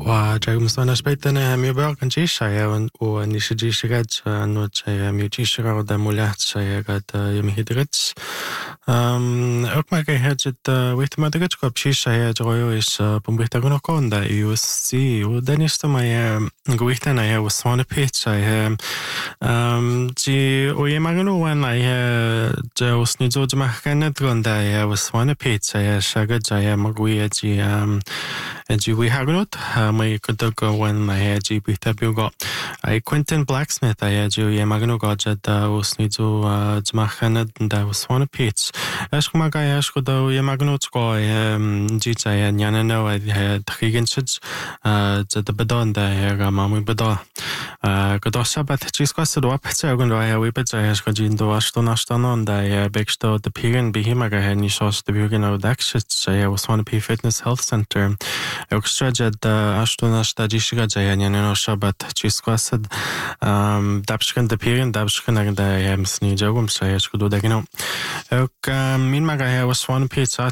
وجاكم سبيتنا ميبر كان شيء ونشجي شغاد نوت ميوتي شغاد مولات شيء قد يمهدرت أكما كي هجد ويت ما درت قب شيء جويو إيش بمبيتاغونو كوندا يوسي ودانيشتما يا قويتنا يا وسوانا بيت شيء جي ويماغنو وانا يا جاوس نيزو جمع كانت غوندا يا وسوانا بيت شيء شغاد جايا مغوية جي ويهاغنوت may kudogo when I ji bitabugo I Quentin Blacksmith I ju yamagno gojad usnidu zmachana da uswana pitch ashmaga ashkudo yamagno tsko ji jaya nyanano I triginchid the bedon da hega mamu bedo godoshabat chisquas do apetsagon I we betsa ashkojindo ashtonastanon da beksto the pigan behimaga ni shos the pigan of dakshit I uswana p fitness health center Extrajad Ashtonashta Jishiga Jayanano Shabat Chisquasad Dapshkan the Pirin Dapshkan and I Sni Jogum Sayashkudu Dagino. Minmaga was one pizza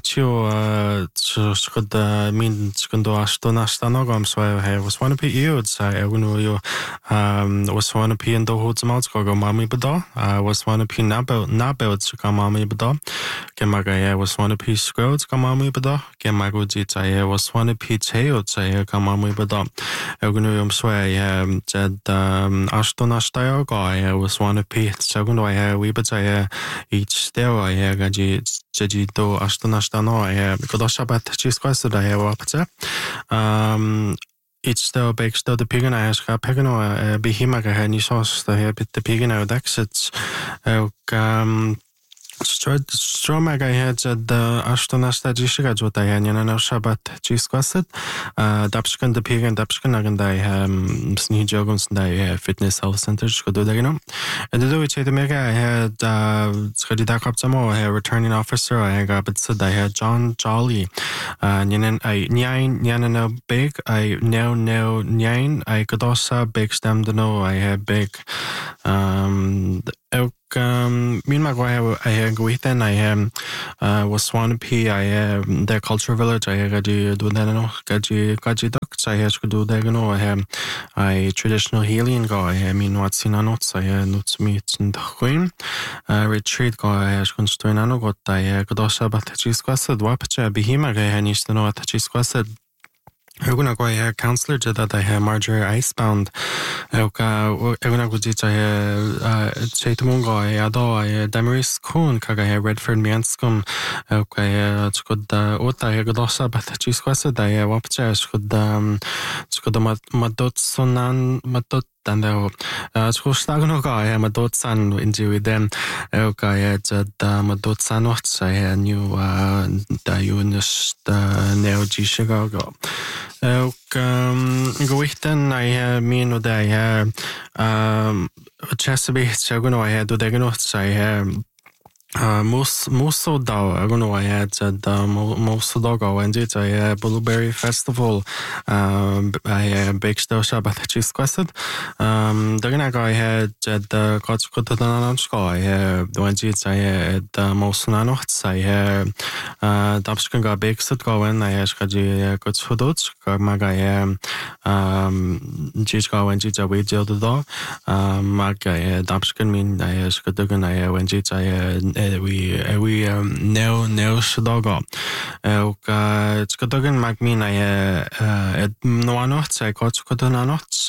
should mean Skundo Ashtonashtanogam, so I was one p youths. I was one p and the hoods Malskogo Mami Bada. I was one p Nabel Kamami Bada. Kemaga was one p Squirrels Kamami Bada. Kemaguji I was one p Tails. I come on with the Egunum sway, said Ashtonashtayo guy was one of Pete, second way, we but I each there I gaji Jajito Ashtonashtano, I because Shabat Chisquas I have up each the bakes the pig and I ask a pegano, behimaga, and sauce the bit the pig and out exits. Stromaga had the Ashtonasta Jishiga Jotayan and Shabat Chisquasset, Dapskan the pig and Dapskan and I Sni Jogums and I fitness health center, Skododagino. And the which I mega I had Skadidakapsamo, I returning officer, I got but said I had John Jolly, Nyan I Nyanano big, I no Nyan, I could also big stem the no, I had big meanwhile I agree with then I was one p I the culture village I gaji do no gaji ducks I has to do there no I traditional healing guy I mean what's in a notes I nuts meet and queen retreat guy has constructed no got I could also but chisquased wapacha behima guy and used to know what chisquased Eguna go counselor that I have Marjorie Icebound. Eguna go Chaitamungo, Ado, Damaris Coon, Kaga, Redford Mianscum, could Ota, Godosa, but Chisquasa, I Wapchas could Madotsonan Madot. And Skostagno guy, Madot San injury then. Okay, Madot Sanots, I knew the Unis, the Neo G Chicago. Goichten, I mean, what I have Chesapeake, Chagono, I had to diagnose, I have. Most of the I don't know I had said most of the go and it's a blueberry festival I baked the shop at Chisquasted the gonna go I had the God's good to the sky when it's I had most nanots I had Dapskan got baked go and I asked you good foods Maga Chichka when it's a way jail the dog Maga Dapskan mean I asked the gun when it's I we no shodogo it's godogan magmin I no anots I got godonanos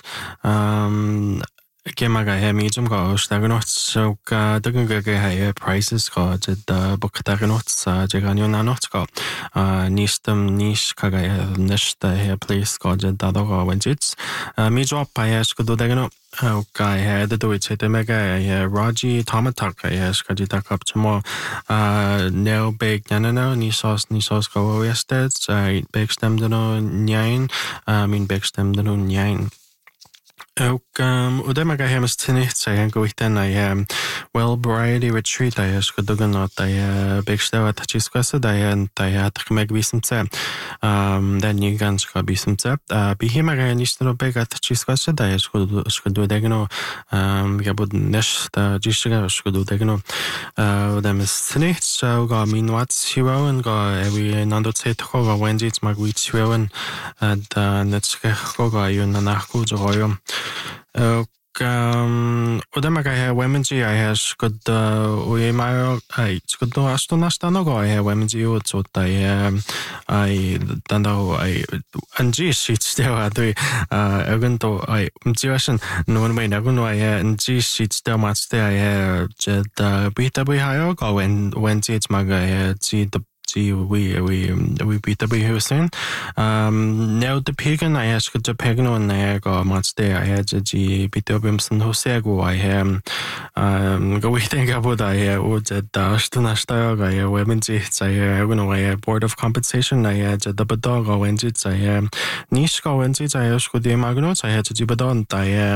Kemaga medium gosh daganots so dagan prices got the book daganots jaganyo nanots got nistem niche kaga nishta place got the dadogo when it's me drop I ask do dagano Okay, had the do it the mega Raji Tomatak, yes, Kajitak up to more no bake nanano, nisos go rested, I bakes them the no nine, I mean bakes them the no nine. Og det mag hem is tinnicht say go ich den well variety retreat I is godugan not I big stel at chisquasa I at meg visumse den you guns go visumse be him again is no big at chisquasa I is godu degno gabud nesh da jishiga godu degno dem is tinnicht so go min wat hero and go every nando set go Wendy it's mag wit hero and net go go you na nach go jo og det mag jeg womenji jeg har skutt og jeg meg jeg skutt og astronasta noe jeg har womenji og så jeg den da jeg anji shit still at jeg kan to jeg motivation noen meg noe jeg anji shit still match det jeg jet bita vi har og when it's mag jeg we beat the Hussein. Now the pagan I asked the pagan on there go much there. I had the beat up Bimson Hosego. I am go we think about I would at Ashtonasta. I women's it's I know I board of compensation. I had the dog or when it's I niche go when it's I asked the magnots. I had to do badon.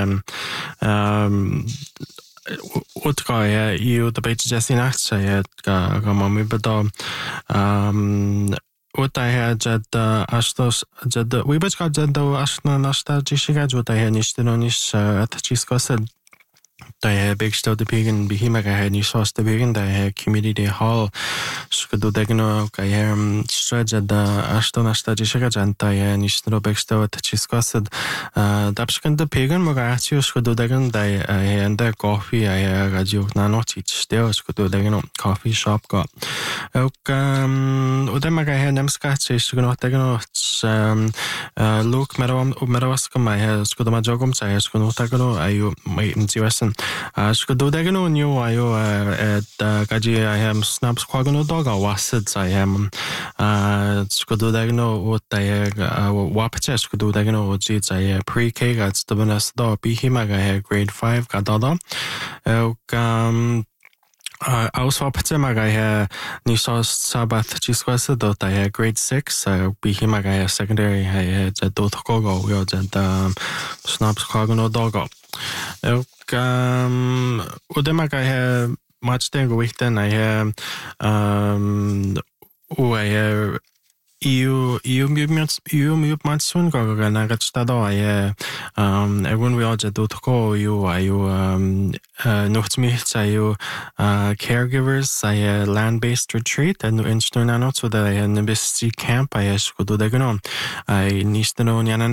Utka ju the page just in act say ga mami bada what I had at Astos that we but got that Ashna Nasta Jishiga what I had Nishtonish at Chiscosa the big still the pagan behemoth I had sauce the pagan the community hall skudu degno I stretch at the Ashtonasta Jishiga and I Nishtro big still at Chiscosa Dapskan the pagan Mogatio skudu degan and the coffee I radio nano teach still skudu degno coffee shop got Udem I had Nemskat is going to look Meroskam I has Skudama Jogums I has Kunotagano I my intuition Skudu degano new I at Gaji I am snaps quagano dog or wasits I am Skudu degano what I wapaches Skudu degano jeets I pre-K got stubbornness do be him I had grade 5 gadada Auswapte mag I Nisos Sabath Chisquasa dot I grade 6 be him I secondary I had a dot gogo we had snaps quagano doggo Udemag I have much thing with then I have EU mute matsun go nagatstado I everyone we all do to go you not me I caregivers I land-based retreat and insternano so that I NBC camp I should do the I need to know